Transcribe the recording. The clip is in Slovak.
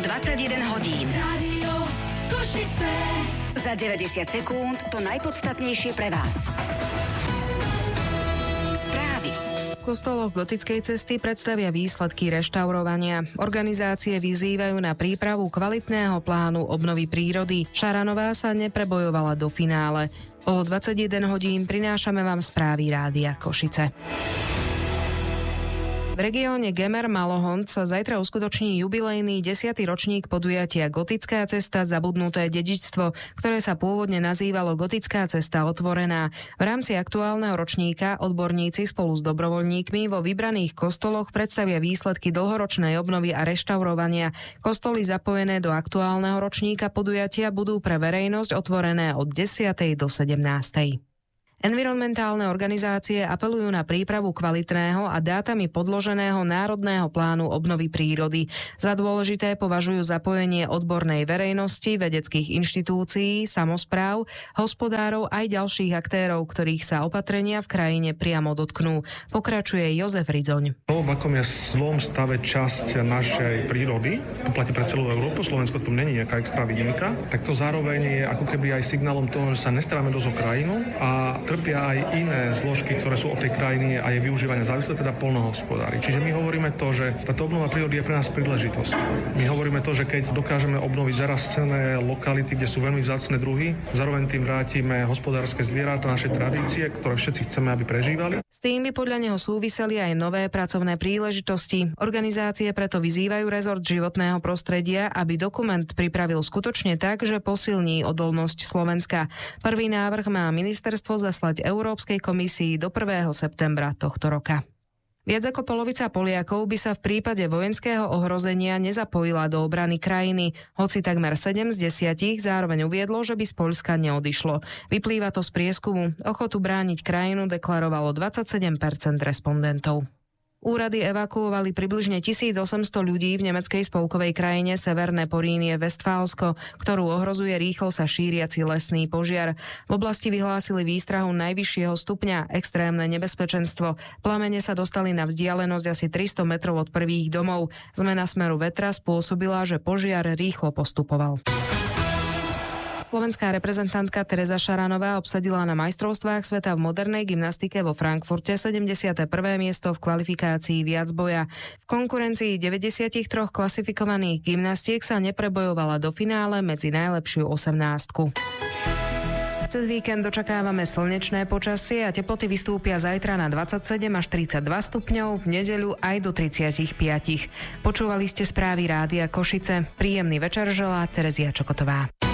21 hodín. Rádio Košice. Za 90 sekúnd to najpodstatnejšie pre vás. Správy. V kostoloch gotickej cesty predstavia výsledky reštaurovania. Organizácie vyzývajú na prípravu kvalitného plánu obnovy prírody. Šaranová sa neprebojovala do finále. O 21 hodín prinášame vám správy Rádia Košice. V regióne Gemer-Malohont sa zajtra uskutoční jubilejný 10. ročník podujatia Gotická cesta zabudnuté dedičstvo, ktoré sa pôvodne nazývalo Gotická cesta otvorená. V rámci aktuálneho ročníka odborníci spolu s dobrovoľníkmi vo vybraných kostoloch predstavia výsledky dlhoročnej obnovy a reštaurovania. Kostoly zapojené do aktuálneho ročníka podujatia budú pre verejnosť otvorené od 10. do 17. Environmentálne organizácie apelujú na prípravu kvalitného a dátami podloženého národného plánu obnovy prírody. Za dôležité považujú zapojenie odbornej verejnosti, vedeckých inštitúcií, samospráv, hospodárov aj ďalších aktérov, ktorých sa opatrenia v krajine priamo dotknú. Pokračuje Jozef Ridzoň. To, v akom je zlom stave časť našej prírody, to platí pre celú Európu, Slovensko v tom není nejaká extra výnimka, tak to zároveň je ako keby aj signálom toho, že sa nestaráme dosť o krajinu a trpia aj iné zložky, ktoré sú od tej krajiny a jej využívania závislé, teda poľnohospodári. Čiže my hovoríme to, že táto obnova prírody je pre nás príležitosť. My hovoríme to, že keď dokážeme obnoviť zarastené lokality, kde sú veľmi vzácne druhy, zároveň tým vrátime hospodárske zvieratá, naše tradície, ktoré všetci chceme, aby prežívali. S tým by podľa neho súviseli aj nové pracovné príležitosti. Organizácie preto vyzývajú rezort životného prostredia, aby dokument pripravil skutočne tak, že posilní odolnosť Slovenska. Prvý návrh má ministerstvo zaslať Európskej komisii do 1. septembra tohto roka. Viac ako polovica Poliakov by sa v prípade vojenského ohrozenia nezapojila do obrany krajiny, hoci takmer 7 z 10 zároveň uviedlo, že by z Poľska neodišlo. Vyplýva to z prieskumu. Ochotu brániť krajinu deklarovalo 27% respondentov. Úrady evakuovali približne 1800 ľudí v nemeckej spolkovej krajine Severné Porínie Vestfálsko, ktorú ohrozuje rýchlo sa šíriaci lesný požiar. V oblasti vyhlásili výstrahu najvyššieho stupňa, extrémne nebezpečenstvo. Plamene sa dostali na vzdialenosť asi 300 metrov od prvých domov. Zmena smeru vetra spôsobila, že požiar rýchlo postupoval. Slovenská reprezentantka Tereza Šaranová obsadila na majstrovstvách sveta v modernej gymnastike vo Frankfurte 71. miesto v kvalifikácii viacboja. V konkurencii 93 klasifikovaných gymnastiek sa neprebojovala do finále medzi najlepšiu 18. Cez víkend očakávame slnečné počasie a teploty vystúpia zajtra na 27 až 32 stupňov, v nedeľu aj do 35. Počúvali ste správy Rádia Košice. Príjemný večer želá Terezia Čokotová.